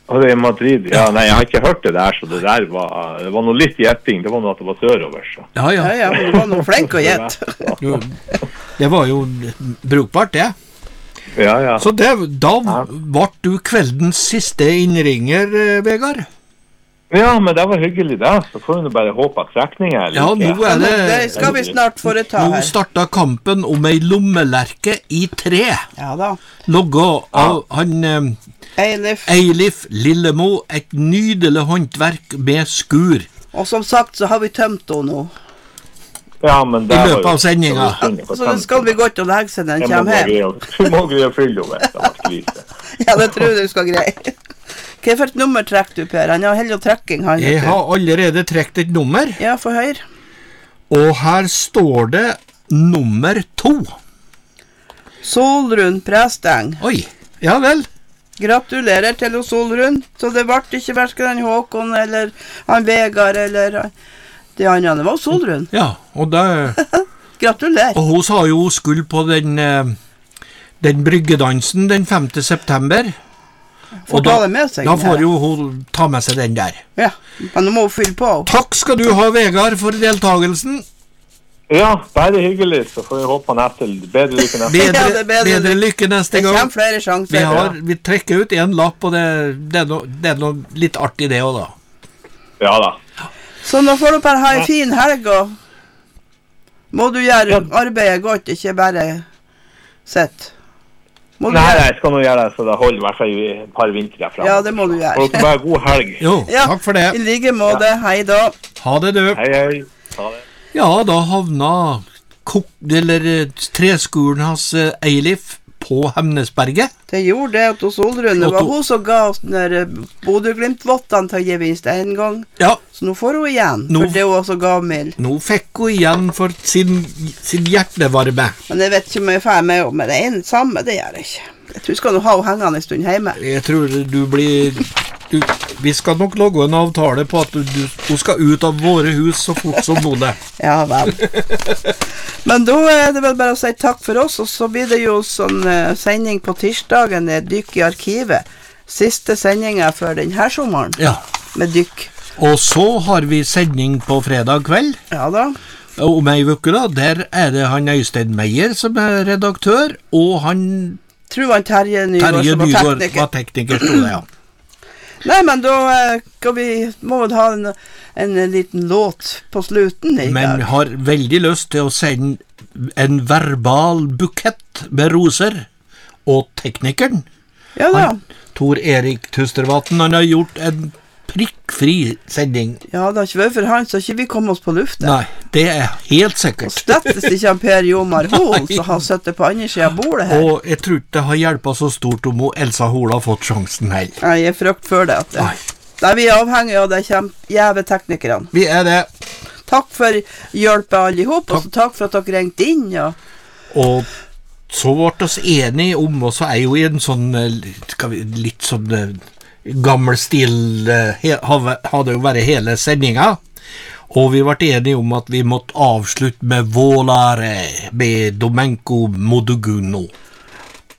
Og det Madrid, ja, nei, jeg har ikke hørt det der, så det der var noe litt gjetting, det var noe at det var sørover, så. Ja, men du var noe flink å gjette. Det var jo brukbart, det. Ja. Så da ble du kveldens siste innringer, Vegard? Ja, men det var hyggelig da, så får vi bare håpe at trekningen er like. Ja, nå er det skal vi snart foreta her. Nå startet kampen om ei lommelerke i 3. Ja da. Logget av han Eilif Lillemo, et nydelig håndverk med skur. Og som sagt så har vi tømt henne nå. Ja, men det I løpet av sendingen. Så det skal vi godt å legge seg når den kommer hjem. Du må greie å fylle henne, det var skvise. Ja, det tror jeg du skal greie. Hva for et nummer trekker du, Per? Han har heller trekking, han. Jeg har allerede trekt et nummer. Ja, få høre. Og her står det nummer 2. Solrun Presteng. Oi, ja vel. Gratulerer til Solrun. Så det ble ikke hverken han Håkon, eller han Vegard, eller de andre. Det var Solrun. Ja, og da... Gratulerer. Og hun sa jo hun skulle på den bryggedansen den 5. september. Får ta det med seg. Da får jo hun ta med seg den der. Ja, men nå må hun fylle på. Takk skal du ha, Vegard, for deltagelsen. Ja, bare hyggelig, så får vi håpe bedre lykke neste gang. Bedre lykke neste gang. Det kommer flere sjanser. Vi trekker ut en lapp, og det er noe litt artig det også da. Ja da. Så nå får du bare ha en fin helg, og må du gjøre arbeidet godt, ikke bare sett. Nei, jeg skal nå gjøre det, så det holder i hvert fall et par vintre frem. Ja, det må du gjøre. Og bare god helg. Jo, takk for det. I like måte, hei da. Ha det, du. Hei. Ha det. Ja, da havna treskolen hans Eilif på Hemnesberget. Det gjorde det til Solrun. Det var hun som ga oss den Bodø-Glimt-vottene til gevinst en gang. Ja. Så nå får hun igjen, for det hun også gav mild. Nå fikk hun igjen for sin hjertevarme. Men jeg vet ikke om jeg er ferdig med henne, men det er samme, det gjør jeg ikke. Jeg tror jeg skal ha henne hengende en stund hjemme. Jeg tror du blir... vi skal nok lage en avtale på at du skal ut av våre hus så fort som mulig. Ja vel. Men da er det vel bare å si takk for oss, og så blir det jo sånn sending på tirsdagen, dykk i arkivet. Siste sendingen for denne sommeren. Ja. Med dykk. Og så har vi sending på fredag kveld. Ja da. Og om ei uke da, der er det han Øystein Meyer som er redaktør, og han... Tror han Terje Nygård var tekniker, stod det, ja. Nei, men da må vi ha en liten låt på slutten i dag. Men vi har veldig lyst til å sende en verbal bukett med roser, og teknikeren, ja da. Tor Erik Tustervatn, han har gjort en prikkfri sending. Ja, det har ikke vært for han, så ikke vi kom oss på luften. Nei, det er helt sikkert. Og slettes ikke han Per Jomar Hol, så han sitter på andre siden av bordet her. Og jeg tror ikke det har hjulpet så stort om Elsa Hol har fått sjansen her. Nei, jeg frykter for det. Da er vi avhengige av de jæve teknikerne. Vi er det. Takk for hjelpet alle ihop, og så takk for at dere ringte inn. Ja. Og så ble vi enige om, og så er jo i en sånn, litt sånn... gammel stil hadde jo vært hele sendingen, og vi ble enige om at vi måtte avslutte med Volare med Domenko Moduguno.